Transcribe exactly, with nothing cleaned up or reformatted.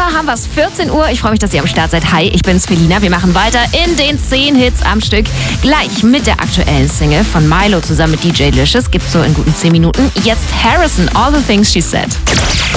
haben wir es, vierzehn Uhr. Ich freue mich, dass ihr am Start seid. Hi, ich bin's, Felina. Wir machen weiter in den zehn Hits am Stück. Gleich mit der aktuellen Single von Milo zusammen mit D J Licious. Gibt's so in guten zehn Minuten. Jetzt Harrison, All the Things She Said.